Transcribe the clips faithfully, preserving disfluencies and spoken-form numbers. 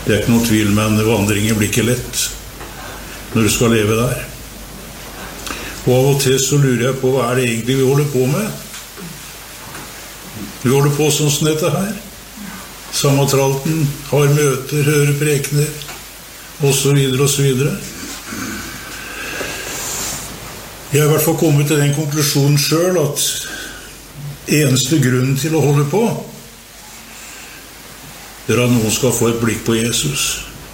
Det er ikke noe tvil, men vandringen blir ikke lett når du skal leve der. Og av og til så lurer jeg på, hva er det egentlig vi holder på med? Vi holder på sånn som dette her. Samme tralten, har møter, hører prekener, og så videre, og så videre. Jeg har i hvert fall kommet til den konklusjonen selv, at eneste grunnen til å holde på, det er at noen skal få et blikk på Jesus.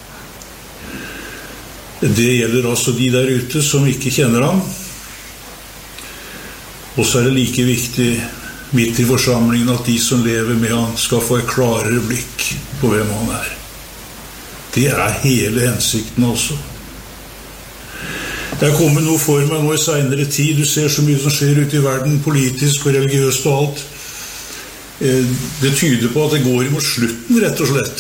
Det gjelder altså de der ute som ikke kjenner ham. Og så er det like viktig midt i forsamlingen at de som lever med ham skal få et klarere blikk på hvem han er. Det er hele hensikten også. Det er kommet noe for meg nå i senere tid. Du ser så mye som skjer ute i verden, politisk og religiøst og alt. Det tyder på at det går imot slutten, rett og slett.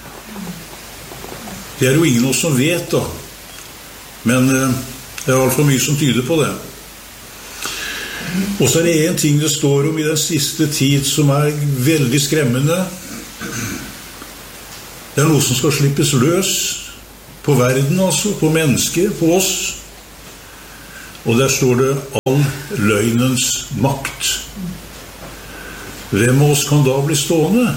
Det er jo ingen av oss som vet da. Men det er i hvert fall mye som tyder på det. Og så er det en ting det står om i den siste tid som er veldig skremmende. Det er noe som skal slippes løs på verden, altså, på mennesker, på oss. Og der står det all løgnens makt. Hvem av oss kan da bli stående?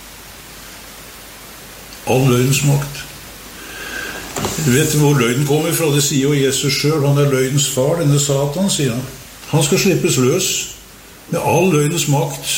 All løgnens makt. Du vet hvor løgnen kommer fra, det sier jo Jesus selv. Han er løgnens far, denne Satan, sier han. Han skal slippes løs med all løgnens makt.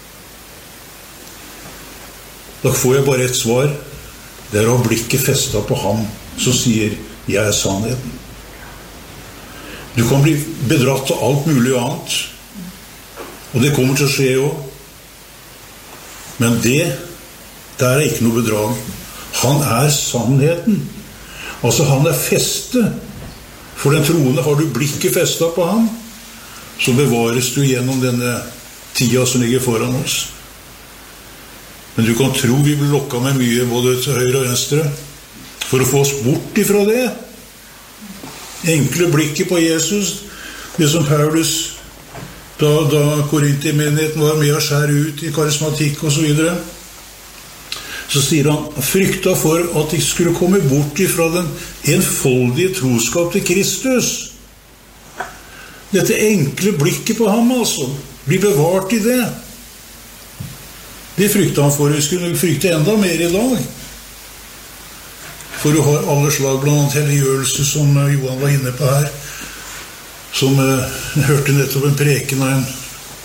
Da får jeg bare et svar. Det er å ha blikket festet på ham som sier, jeg er sannheten. Du kan bli bedratt av alt mulig annet, og det kommer til å skje jo. Men det, der er ikke noe bedrag. Han er sannheten. Altså han er festet. For den troende har du blikket festet på ham, så bevares du gjennom denne tida som ligger foran oss. Men du kan tro vi blir lokket med mye både til høyre og venstre for å få oss bort ifra det. Enkle blikket på Jesus, det som Paulus da, da Korinti-menigheten var med å skjære ut i karismatikk og så videre, så sier han, frykta for at de skulle komme bort ifra den enfoldige troskap til Kristus. Dette enkle blikket på ham, altså, blir bevart i det. Det frykta han for. Vi skulle frykte enda mer i dag. For du har alle slag, blant annet helliggjørelse, som Johan var inne på her, som uh, hørte nettopp en preken av en,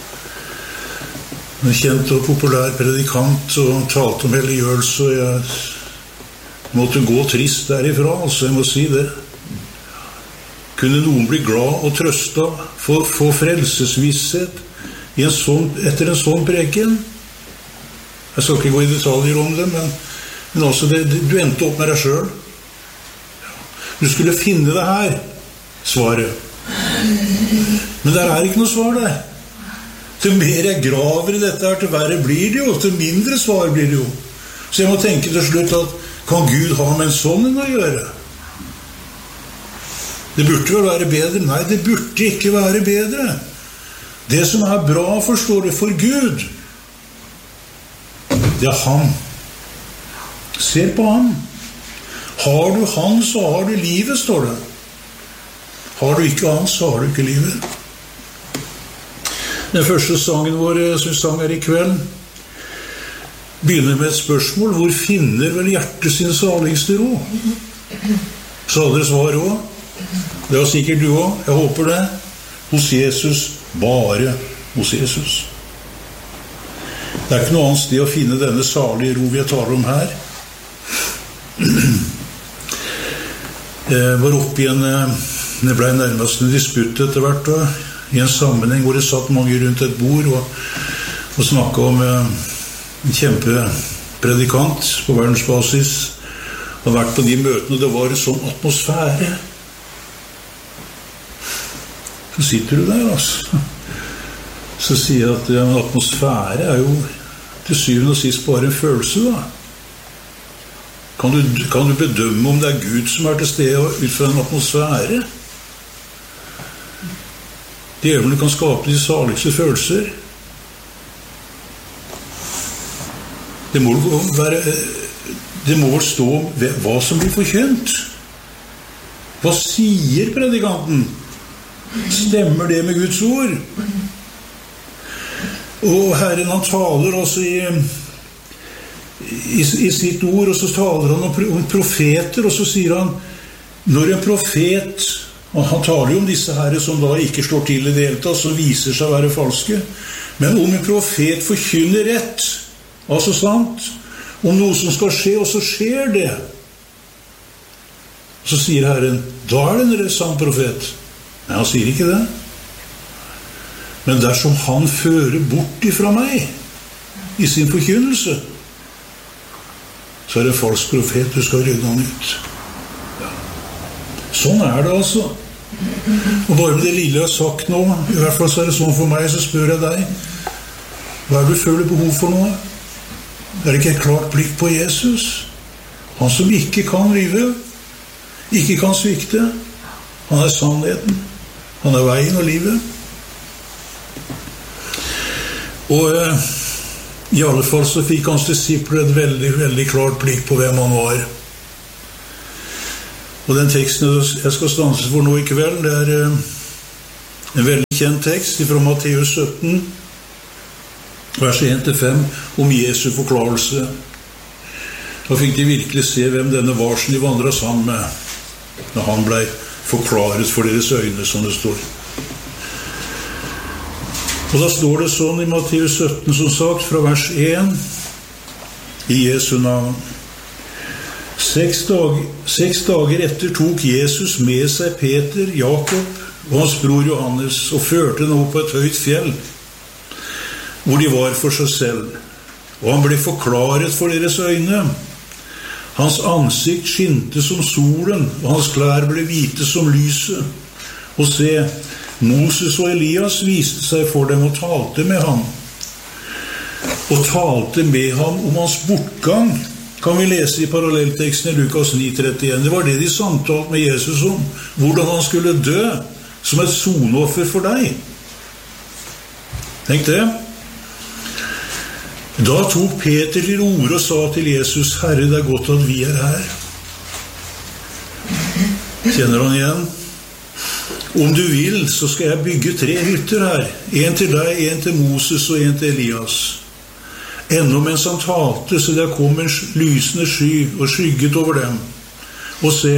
en kjent og populær predikant, og han talte om helliggjørelse, og jeg måtte gå trist derifra, altså jeg må si det. Kunne noen bli glad og trøsta, få, få frelsesvisshet i en sånn, etter en sånn preken? Jeg skal ikke gå i detaljer om det, men, men altså, det, du endte opp med deg selv. Du skulle finne det her, svaret. Men der er ikke noe svar der. Til mer jeg graver i dette her, til verre blir det jo, til mindre svar blir det jo. Så jeg må tenke til slutt at, kan Gud ha med en sånn enn å gjøre? Det burde vel være bedre? Nei, det burde ikke være bedre. Det som er bra, forstår du, for Gud, det er han. Se på han. Har du han, så har du livet, står det. Har du ikke han, så har du ikke livet. Den første sangen vår, som vi sang her i kveld, begynner med et spørsmål. Hvor finner vel hjertet sin saligste ro? Så hadde dere svar også. Det var sikkert du også, jeg håper det. Hos Jesus, bare hos Jesus. Det er ikke noe annet sted å finne denne salige ro vi taler om her. Jeg var oppe i en, det ble nærmest en disputt etter hvert da, i en sammenheng hvor det satt mange rundt et bord og, og snakket om en kjempepredikant på verdensbasis, og vært på de møtene, det var en sånn atmosfære. Så sitter du der, altså. Så sier jeg at ja, en atmosfære er jo til syvende og sist bare en følelse, da. Kan du, kan du bedømme om det er Gud som er til stede ut fra en atmosfære? Djevelen kan skape de saligste følelser. Det må være det må vel stå om hva som blir forkynt. Hva sier predikanten? Stemmer det med Guds ord? Og Herren han taler også i, i, i sitt ord, og så taler han om, om profeter, og så sier han, når en profet, og han taler jo om disse herre som da ikke slår til i det hele tatt, som viser seg å være falske, men om en profet forkynner rett, altså sant, om noe som skal skje, og så skjer det. Så sier Herren, da er det en sann profet. Nei, han sier ikke det. Men dersom han fører bort ifra meg i sin forkynnelse, så er det en falsk profet, du skal rydde han ut. Ja. Sånn er det altså. Og bare med det lille jeg har sagt nå, i hvert fall så er det sånn for meg, så spør jeg deg, hva er det du føler behov for nå? Er det ikke et klart blikk på Jesus? Han som ikke kan lyve, ikke kan svikte. Han er sannheten. Han er veien og livet. Og eh, i alle fall så fikk hans disipler et veldig, veldig klart blikk på hvem han var. Og den teksten jeg skal stanse for nå i kveld, det er eh, en veldig kjent tekst fra Matteus sytten, vers en til fem, om Jesu forklarelse. Da fikk de virkelig se hvem denne var som de vandret sammen med, når han ble forklaret for deres øyne, som det står. Og da står det sånn i Matteus sytten, som sagt, fra vers en, i Jesu navn. Seks, dag, seks dager etter tok Jesus med seg Peter, Jakob og hans bror Johannes, og førte dem opp på et høyt fjell, hvor de var for seg selv. Og han ble forklaret for deres øyne. Hans ansikt skinte som solen, og hans klær ble hvite som lyset. Og se, Moses og Elias viste seg for dem og talte med ham. Og talte med ham om hans bortgang, kan vi lese i parallellteksten i Lukas ni trettien. Det var det de samtalte med Jesus om, hvordan han skulle dø som et sonoffer for deg. Tenk det. Da tok Peter til orde og sa til Jesus, Herre, det er godt at vi er her. Kjenner han igjen? Om du vil, så skal jeg bygge tre hytter her. En til deg, en til Moses og en til Elias. Ennå mens han talte, så der kom en lysende sky og skygget over dem. Og se,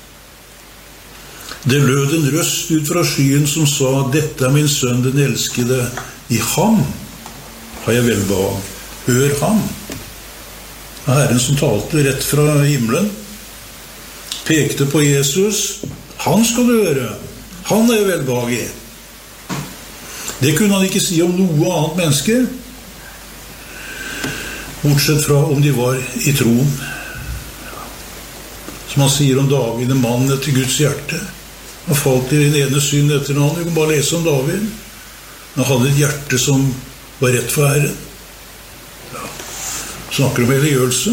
det lød en røst ut fra skyen som sa, dette er min sønn den elskede. I ham har jeg velbehag. Hør ham. Herren som talte rett fra himmelen, pekte på Jesus. Han skal du høre. Han er velbehag i. Det kunne han ikke si om noe annet menneske, bortsett fra om de var i troen. Som han sier om David, en mann etter Guds hjerte. Han falt i den ene synd etter den andre. Du kan bare lese om David. Han hadde et hjerte som var rett for Herren. Ja. Snakker om religiøse.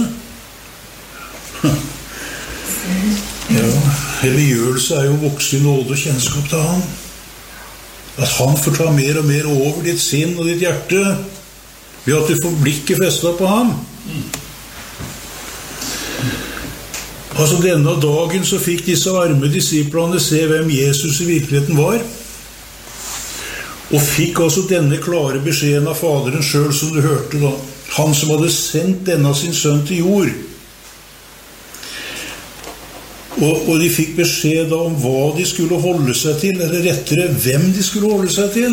Ja, religiøse er jo vokse i nåde og kjennskap til han. At han får ta mer og mer over ditt sinn og ditt hjerte, ved at du får blikket festet på ham. Altså denne dagen så fikk disse arme disiplene se hvem Jesus i virkeligheten var, og fikk altså denne klare beskjeden av Faderen selv, som du hørte da. Han som hadde sendt denne sin sønn til jord. Og, og de fikk beskjed da om hva de skulle holde seg til, eller rettere, hvem de skulle holde seg til.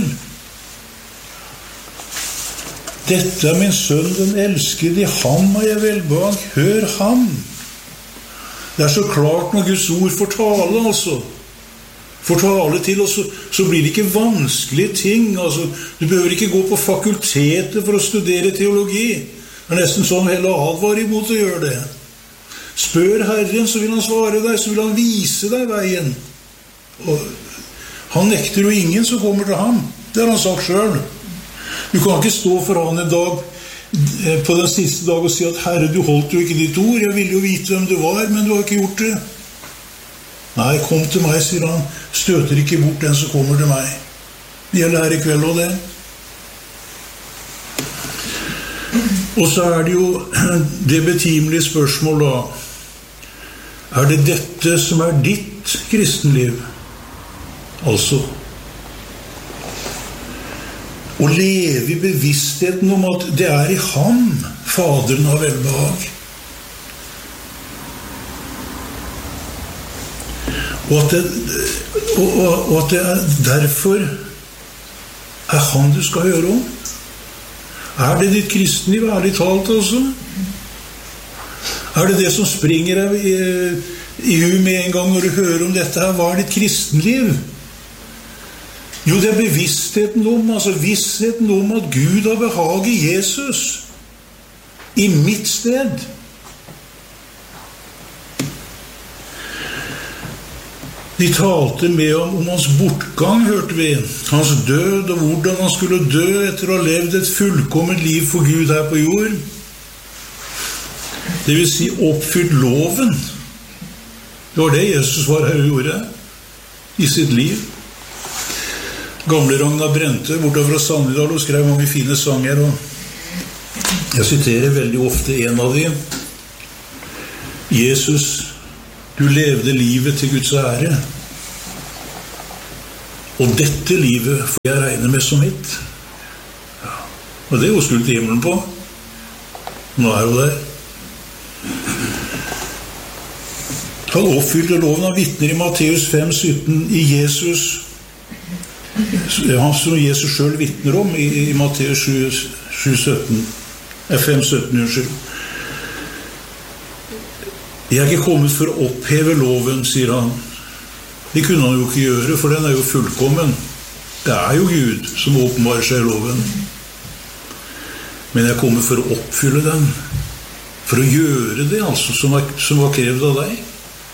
Dette er min sønn, den elskede, i ham har jeg velbehag. Hør ham. Det er så klart når Guds ord får tale, altså. Får tale til, og så, så blir det ikke vanskelige ting. Altså, du behøver ikke gå på fakultetet for å studere teologi. Det er nesten sånn hele advarer imot å gjøre det. Spør Herren, så vil han svare deg, så vil han vise deg veien. Og han nekter jo ingen som kommer til ham. Det har han sagt selv. Du kan ikke stå for han en dag, på den siste dag, og si at Herre, du holdt jo ikke ditt ord. Jeg ville jo vite hvem du var, men du har ikke gjort det. Nei, kom til meg, sier han. Støter ikke bort den som kommer til meg. Det gjelder her i kveld og det. Og så er det jo det betimelige spørsmål da. Er det dette som er ditt kristenliv? Altså, å leve i bevisstheten om at det er i ham Faderen har velbehag. Og at, det, og, og, og at det er derfor er han du skal høre om. Er det ditt kristenliv, ærlig talt altså? Er det det som springer deg i, i hu med en gang når du hører om dette her? Hva er ditt kristenliv? Jo, det er bevisstheten om, altså vissheten om at Gud har behag i Jesus. I mitt sted. De talte med om, om hans bortgang, hørte vi. Hans død og hvordan han skulle dø etter å ha levd et fullkomment liv for Gud her på jord. Det vil si oppfylt loven. Det var det Jesus var her og gjorde i sitt liv. Gamle Ragnar Brente, bortover fra Sandvidal, og skrev mange fine sanger, og jeg siterer veldig ofte en av dem. Jesus, du levde livet til Guds ære, og dette livet får jeg regne med som mitt. Ja. Og det er jo skulle til himmelen på. Nå er jo der. Han oppfylte loven av vitner i Matteus fem sytten i Jesus, han som Jesus selv vitner om i, i Matteus sju sytten, fem sytten, unnskyld. Jeg er ikke kommet for å oppheve loven, sier han. Det kunne han jo ikke gjøre, for den er jo fullkommen. Det er jo Gud som åpenbarer seg i loven. Men jeg er kommet for å oppfylle den. For å gjøre det, altså, som var, som var krevd av deg.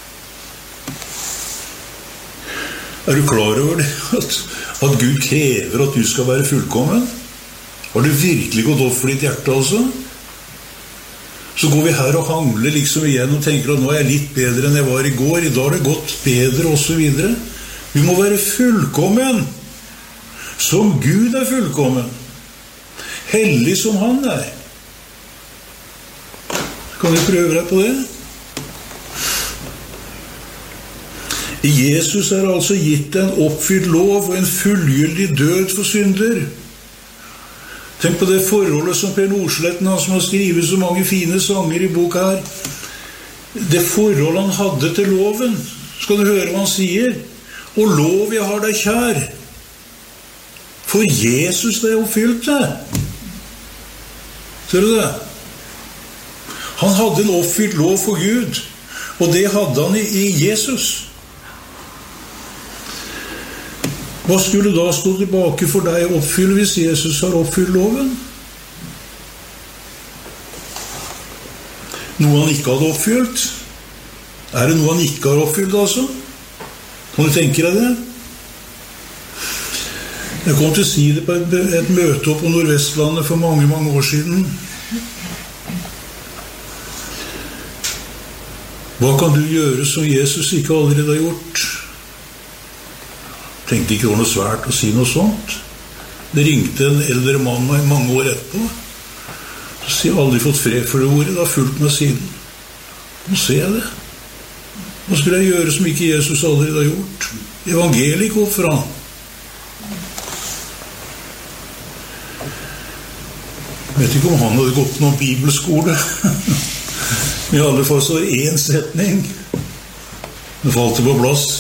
Er du klar over det? At, at Gud krever at du skal være fullkommen? Har du virkelig gått opp for ditt hjerte, altså? Så går vi her og hangler liksom igjen og tenker at nå er jeg litt bedre enn jeg var i går. I dag har det gått bedre, og så videre. Vi må være fullkommen. Som Gud er fullkommen. Hellig som han er. Kan du prøve deg på det? Jesus er altså gitt en oppfylt lov og en fullgyldig død for synder. Tenk på det forholdet som Per Nordsletten, han som har skrivet så mange fine sanger i boka her. Det forholdet han hadde til loven. Skal du høre hva han sier? Og lov jeg har deg kjær. For Jesus det er oppfylt det. Ser du det? Han hadde en oppfylt lov for Gud. Og det hadde han i, i Jesus. Hva skulle da stå tilbake for deg å oppfylle hvis Jesus har oppfylt loven? Noe han ikke hadde oppfylt? Er det noe han ikke har oppfylt, altså? Kan du tenke deg det? Jeg kom til å si det på et, et møte opp på Nordvestlandet for mange, mange år siden. Hva kan du gjøre som Jesus ikke allerede har gjort? Tenkte ikke det var noe svært å si noe sånt. Det ringte en eldre mann meg mange år etterpå. Så sier jeg aldri fått fred for det ordet, det har fulgt meg siden. Nå ser jeg det. Hva skulle jeg gjøre som ikke Jesus allerede har gjort? Evangeliet gikk opp for han. Jeg vet ikke om han hadde gått på noen bibelskole. I alle fall så var det en setning. Det falt på plass.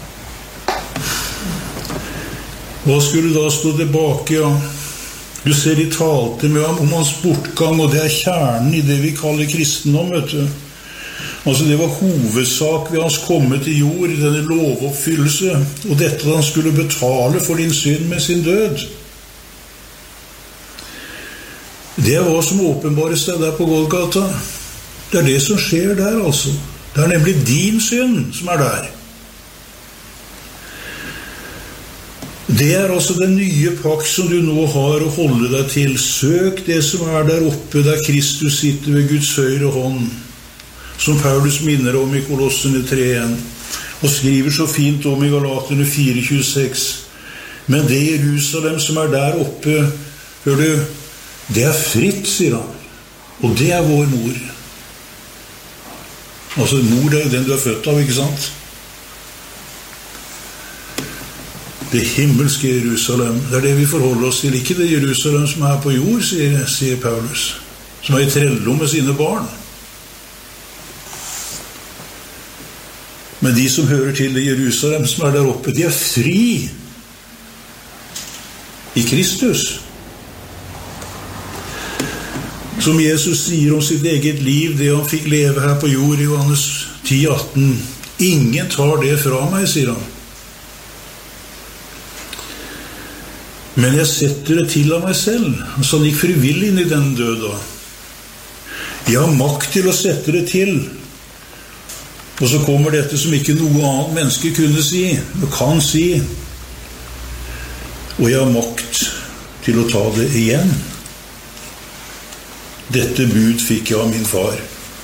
Hva skulle da stå tilbake? Ja? Du ser de talte med ham om hans bortgang, og det er kjernen i det vi kaller kristendom, vet du. Altså det var hovedsak ved hans komme til jord, denne lovoppfyllelse, og dette at han skulle betale for din synd med sin død. Det er hva som åpenbares deg der på Golgata. Det er det som skjer der, altså. Det er nemlig din synd som er der. Det er altså den nye pakt som du nå har å holde deg til. Søk det som er der oppe, der Kristus sitter ved Guds høyre hånd, som Paulus minner om i Kolossene tre en, og skriver så fint om i Galaterne fire tjueseks. Men det Jerusalem som er der oppe, hør du, det er fritt, sier han. Og det er vår mor. Altså, mor er den du er født av, ikke sant? Det himmelske Jerusalem, det er det vi forholder oss til. Ikke det Jerusalem som er på jord, sier, sier Paulus, som er i trelldom med sine barn. Men de som hører til det Jerusalem som er der oppe, de er fri i Kristus. Som Jesus sier om sitt eget liv, det han fikk leve her på jord i Johannes ti atten. Ingen tar det fra meg, sier han. Men jeg setter det til av meg selv. Så han gikk frivillig inn i den døda. Jeg har makt til å sette det til. Og så kommer dette som ikke noe annet menneske kunne si, og kan si. Og jeg har makt til å ta det igjen. Dette bud fikk jeg av min far.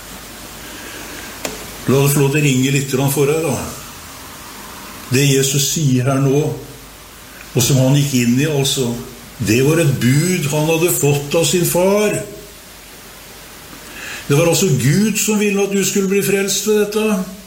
La det få lov til å ringe litt for deg da. Det Jesus sier her nå, og som han gikk inn i altså, det var et bud han hadde fått av sin far. Det var altså Gud som ville at du skulle bli frelst ved dette.